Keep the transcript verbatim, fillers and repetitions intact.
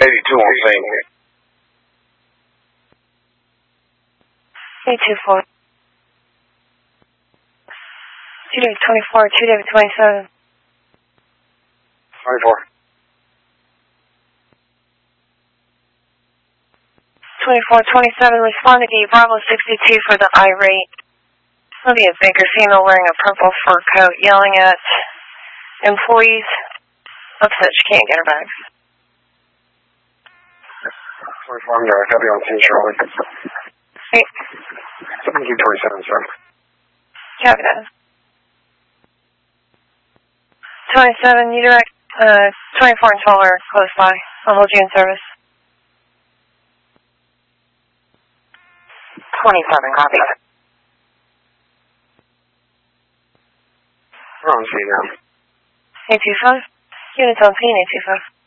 eighty-two on Saint. eight two four. two David twenty-four, two David twenty-seven. twenty-four. twenty-four twenty-seven, responded to Bravo sixty-two for the irate Olivia Baker female wearing a purple fur coat, yelling at employees, upset she can't get her bags. twenty-four, I'm going to copy on scene shortly. Hey. seventeen twenty-seven, sir. Copy that. twenty-seven, you direct, uh, twenty-four and twelve are close by. I'll hold you in service. twenty-seven, copy. We're on scene now. eight two five. Units on scene, eight two five.